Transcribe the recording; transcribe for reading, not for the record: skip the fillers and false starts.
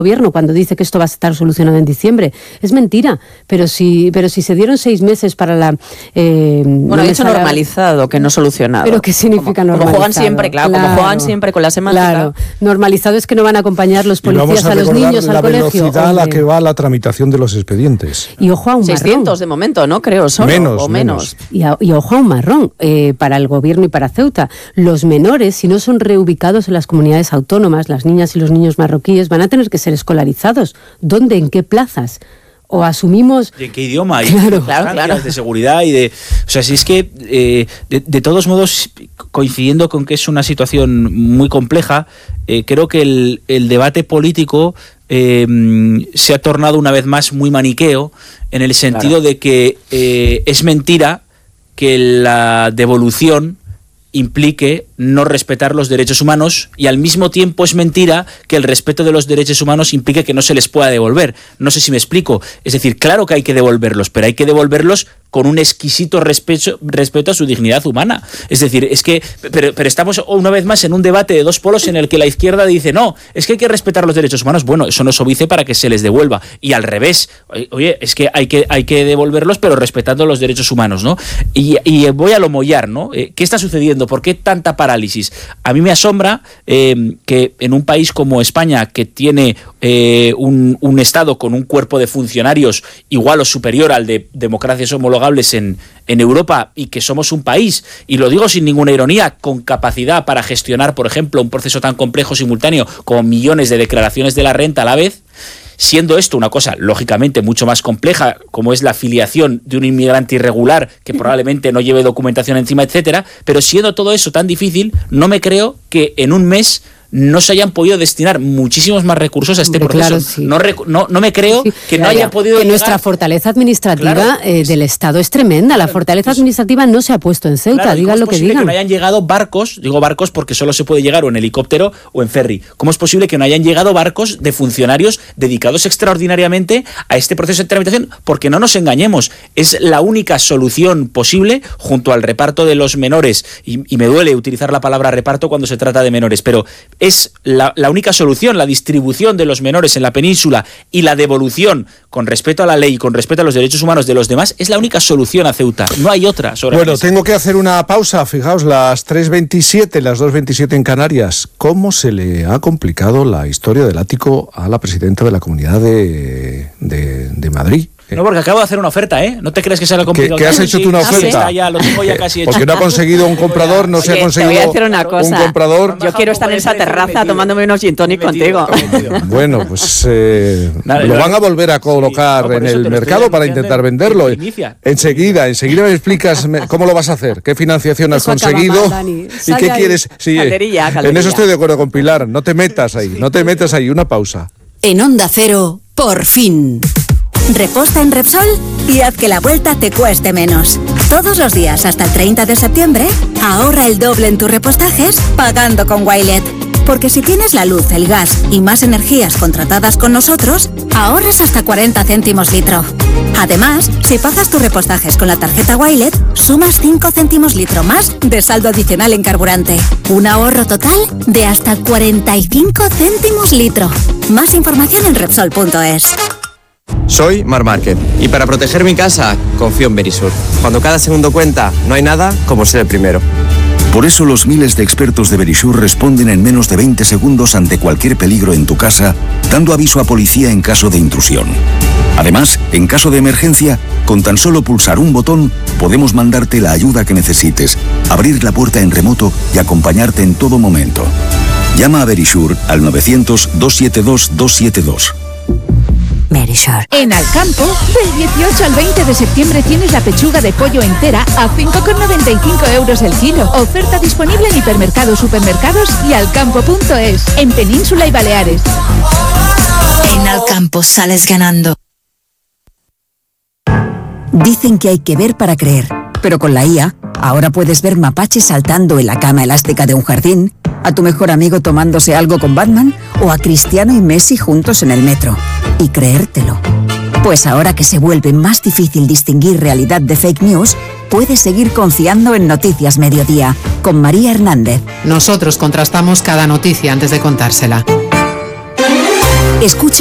gobierno cuando dice que esto va a estar solucionado en diciembre. Es mentira, pero si se dieron 6 meses para la... bueno, he dicho normalizado, que no solucionado. ¿Pero qué significa normalizado? Como juegan siempre, claro, como juegan siempre con la semántica. Claro, normalizado es que no van a acompañar los policías a los niños al colegio. La velocidad a la que va la tramitación de los expedientes. Y ojo a un 600 marrón. De momento, ¿no? Creo, solo. Menos. Y ojo a un marrón para el gobierno y para Ceuta. Los menores, si no son reubicados en las comunidades autónomas, las niñas y los niños marroquíes van a tener que ser escolarizados. ¿Dónde? ¿En qué plazas? O asumimos... ¿Y en qué idioma? Claro. De seguridad y de... O sea, si es que, de todos modos, coincidiendo con que es una situación muy compleja, creo que el debate político se ha tornado una vez más muy maniqueo, en el sentido de que es mentira que la devolución implique no respetar los derechos humanos, y al mismo tiempo es mentira que el respeto de los derechos humanos implique que no se les pueda devolver. No sé si me explico. Es decir, claro que hay que devolverlos, pero hay que devolverlos con un exquisito respeto a su dignidad humana. Es decir, es que pero estamos una vez más en un debate de dos polos en el que la izquierda dice, no, es que hay que respetar los derechos humanos. Bueno, eso no es óbice para que se les devuelva. Y al revés, oye, es que hay que devolverlos, pero respetando los derechos humanos, ¿no? Y voy a lo mollar, ¿no? ¿Qué está sucediendo? ¿Por qué tanta parálisis? A mí me asombra que en un país como España, que tiene un Estado con un cuerpo de funcionarios igual o superior al de democracias homologables en Europa, y que somos un país, y lo digo sin ninguna ironía, con capacidad para gestionar, por ejemplo, un proceso tan complejo simultáneo como millones de declaraciones de la renta a la vez, siendo esto una cosa lógicamente mucho más compleja, como es la filiación de un inmigrante irregular que probablemente no lleve documentación encima, etcétera, pero siendo todo eso tan difícil, no me creo que en un mes no se hayan podido destinar muchísimos más recursos a este proceso. Claro, sí. No me creo que no haya podido que llegar... Nuestra fortaleza administrativa del Estado es tremenda. La fortaleza administrativa no se ha puesto en Ceuta, digan lo que digan. ¿Cómo es posible que no hayan llegado barcos? Digo barcos porque solo se puede llegar o en helicóptero o en ferry. ¿Cómo es posible que no hayan llegado barcos de funcionarios dedicados extraordinariamente a este proceso de tramitación? Porque no nos engañemos, es la única solución posible, junto al reparto de los menores, y me duele utilizar la palabra reparto cuando se trata de menores, pero es la única solución, la distribución de los menores en la península y la devolución con respeto a la ley y con respeto a los derechos humanos de los demás, es la única solución a Ceuta. No hay otra. Bueno, tengo que hacer una pausa. Fijaos, las 3:27, las 2:27 en Canarias. ¿Cómo se le ha complicado la historia del ático a la presidenta de la Comunidad de Madrid? No, porque acabo de hacer una oferta, ¿eh? No te crees que sea lo complicado. ¿Qué has hecho tú una oferta? Sí, lo tengo ya casi hecho. Porque no ha conseguido un comprador, no se ha conseguido te voy a decir una cosa. Un comprador. Yo quiero estar en esa terraza tomándome unos gin tonic contigo. Bueno, pues lo van a volver a colocar en el mercado para intentar venderlo. Enseguida me explicas cómo lo vas a hacer, qué financiación has conseguido y qué quieres. Sí, caldería. En eso estoy de acuerdo con Pilar. No te metas ahí. Una pausa. En Onda Cero, por fin. Reposta en Repsol y haz que la vuelta te cueste menos. Todos los días hasta el 30 de septiembre, ahorra el doble en tus repostajes pagando con Wilet. Porque si tienes la luz, el gas y más energías contratadas con nosotros, ahorras hasta 40 céntimos litro. Además, si pagas tus repostajes con la tarjeta Wilet, sumas 5 céntimos litro más de saldo adicional en carburante. Un ahorro total de hasta 45 céntimos litro. Más información en Repsol.es. Soy Mar Márquez y para proteger mi casa confío en Verisur. Cuando cada segundo cuenta, no hay nada como ser el primero. Por eso los miles de expertos de Verisur responden en menos de 20 segundos ante cualquier peligro en tu casa, dando aviso a policía en caso de intrusión. Además, en caso de emergencia, con tan solo pulsar un botón, podemos mandarte la ayuda que necesites, abrir la puerta en remoto y acompañarte en todo momento. Llama a Verisur al 900-272-272. Verisur. En Alcampo, del 18 al 20 de septiembre tienes la pechuga de pollo entera a 5,95 euros el kilo. Oferta disponible en hipermercados, supermercados y alcampo.es, en Península y Baleares. En Alcampo sales ganando. Dicen que hay que ver para creer, pero con la IA, ahora puedes ver mapaches saltando en la cama elástica de un jardín, a tu mejor amigo tomándose algo con Batman o a Cristiano y Messi juntos en el metro. Y creértelo. Pues ahora que se vuelve más difícil distinguir realidad de fake news, puedes seguir confiando en Noticias Mediodía, con María Hernández. Nosotros contrastamos cada noticia antes de contársela. Escucha